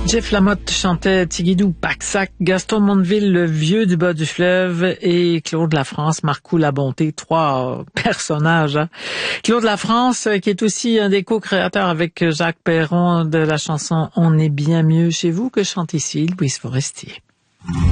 Jeff Lamotte chantait Tigidou, Paxac, Gaston Mondeville, le vieux du bas du fleuve, et Claude Lafrance, Marcou la Bonté, trois personnages. Hein. Claude Lafrance, qui est aussi un des co-créateurs avec Jacques Perron de la chanson On est bien mieux chez vous que chante ici Louise Forestier.